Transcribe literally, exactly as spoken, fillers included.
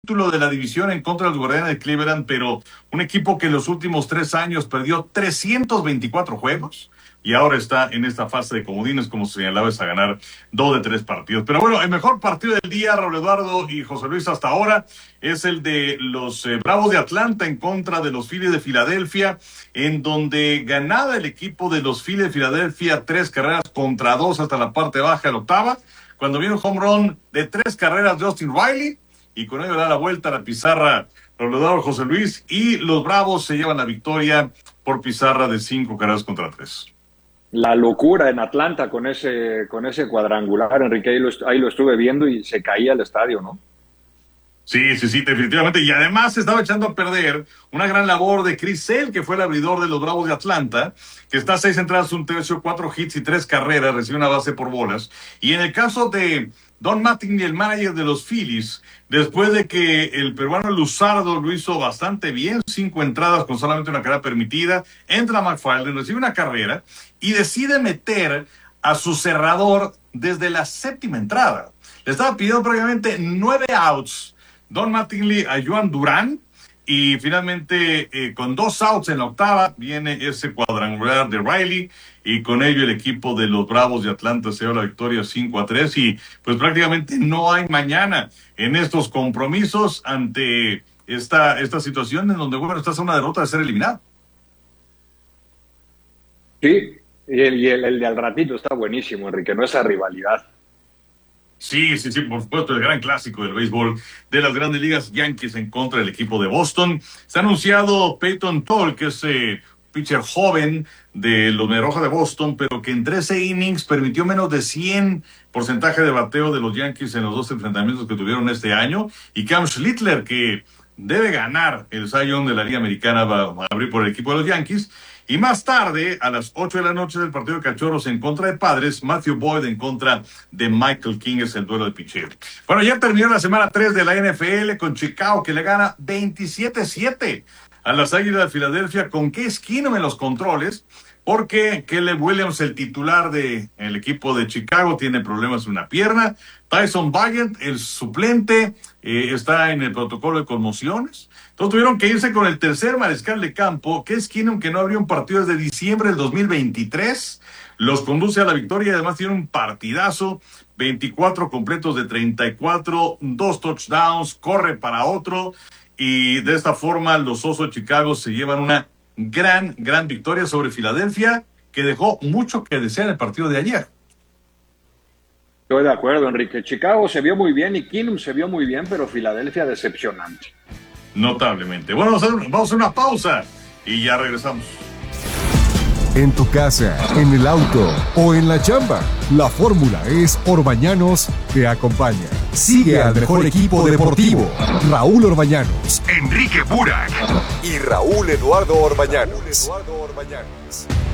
título de la división en contra de los Guardianes de Cleveland, pero un equipo que en los últimos tres años perdió trescientos veinticuatro juegos y ahora está en esta fase de comodines, como se señalaba, es a ganar dos de tres partidos. Pero bueno, el mejor partido del día, Raúl Eduardo y José Luis, hasta ahora, es el de los eh, Bravos de Atlanta en contra de los Phillies de Filadelfia, en donde ganaba el equipo de los Phillies de Filadelfia tres carreras contra dos hasta la parte baja de la octava, cuando viene un home run de tres carreras de Austin Riley, y con ello da la vuelta a la pizarra Raúl Eduardo, José Luis, y los Bravos se llevan la victoria por pizarra de cinco carreras contra tres. La locura en Atlanta con ese, con ese cuadrangular, Enrique, ahí lo, ahí lo estuve viendo y se caía el estadio, ¿no? Sí, sí, sí, definitivamente. Y además se estaba echando a perder una gran labor de Chris Sale, que fue el abridor de los Bravos de Atlanta, que está a seis entradas, un tercio, cuatro hits y tres carreras, recibe una base por bolas. Y en el caso de Don Mattingly, el manager de los Phillies, después de que el peruano Luzardo lo hizo bastante bien, cinco entradas con solamente una carrera permitida, entra McFarland, recibe una carrera y decide meter a su cerrador desde la séptima entrada. Le estaba pidiendo prácticamente nueve outs Don Mattingly a Joan Durán, y finalmente eh, con dos outs en la octava viene ese cuadrangular de Riley, y con ello el equipo de los Bravos de Atlanta se dio la victoria cinco a tres, y pues prácticamente no hay mañana en estos compromisos ante esta, esta situación en donde, bueno, estás a una derrota de ser eliminado. Sí, y el, y el, el de al ratito está buenísimo, Enrique, no esa rivalidad. Sí, sí, sí, por supuesto, el gran clásico del béisbol de las grandes ligas, Yankees en contra del equipo de Boston. Se ha anunciado Peyton Toll, que es eh, pitcher joven de los Mediarrojas de Boston, pero que en trece innings permitió menos de cien porcentaje de bateo de los Yankees en los dos enfrentamientos que tuvieron este año. Y Cam Schlittler, que debe ganar el Cy Young de la Liga Americana, va a abrir por el equipo de los Yankees. Y más tarde, a las ocho de la noche del partido de Cachorros en contra de Padres, Matthew Boyd en contra de Michael King, es el duelo de pitcheo. Bueno, ya terminó la semana tres de la N F L con Chicago, que le gana veintisiete siete a las Águilas de Filadelfia, con Case Keenum en los controles, porque Caleb Williams, el titular del equipo de Chicago, tiene problemas en una pierna. Tyson Bagent, el suplente, eh, está en el protocolo de conmociones. Entonces tuvieron que irse con el tercer mariscal de campo, que es Keenum, que no abrió un partido desde diciembre del dos mil veintitrés. Los conduce a la victoria y además tiene un partidazo, veinticuatro completos de treinta y cuatro, dos touchdowns, corre para otro. Y de esta forma los Osos de Chicago se llevan una gran, gran victoria sobre Filadelfia, que dejó mucho que desear en el partido de ayer. Estoy de acuerdo, Enrique. Chicago se vio muy bien y Keenum se vio muy bien, pero Filadelfia decepcionante. Notablemente. Bueno, vamos a, hacer, vamos a una pausa y ya regresamos. En tu casa, en el auto o en la chamba, la fórmula es Orbañanos te acompaña. Sigue al mejor equipo deportivo, Raúl Orbañanos, Enrique Burak y Raúl Eduardo Orbañanos. Raúl Eduardo Orbañanos.